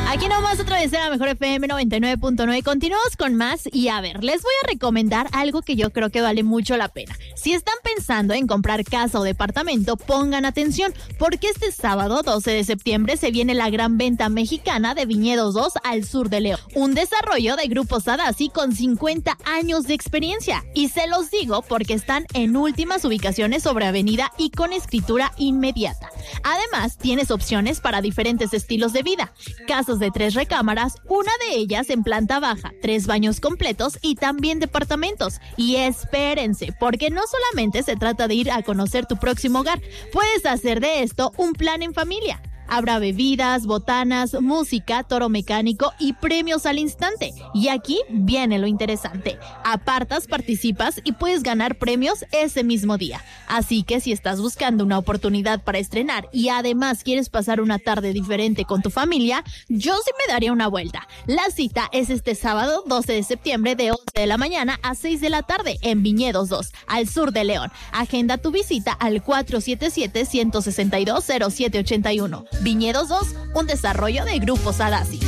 Aquí nomás otra vez en la Mejor FM 99.9. Continuamos con más y a ver, les voy a recomendar algo que yo creo que vale mucho la pena. Si están pensando en comprar casa o departamento, pongan atención, porque este sábado 12 de septiembre se viene la gran venta mexicana de Viñedos 2 al sur de León. Un desarrollo de Grupo Sadassi con 50 años de experiencia. Y se los digo porque están en últimas ubicaciones sobre avenida y con escritura inmediata. Además, tienes opciones para diferentes estilos de vida. Casas de 3 recámaras, una de ellas en planta baja, 3 baños completos y también departamentos. Y espérense, porque no solamente se trata de ir a conocer tu próximo hogar, puedes hacer de esto un plan en familia. Habrá bebidas, botanas, música, toro mecánico y premios al instante. Y aquí viene lo interesante. Apartas, participas y puedes ganar premios ese mismo día. Así que si estás buscando una oportunidad para estrenar y además quieres pasar una tarde diferente con tu familia, yo sí me daría una vuelta. La cita es este sábado 12 de septiembre de 11 de la mañana a 6 de la tarde en Viñedos 2, al sur de León. Agenda tu visita al 477-162-0781. Viñedos 2, un desarrollo de Grupo Sadassi.